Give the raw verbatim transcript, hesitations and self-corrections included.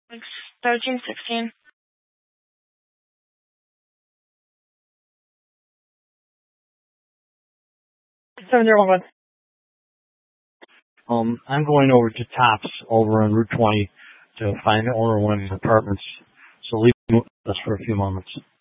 It's thirteen sixteen. seven zero one one. Um, I'm going over to Tops over on Route twenty to find the owner of one of these apartments. So leave me with us for a few moments.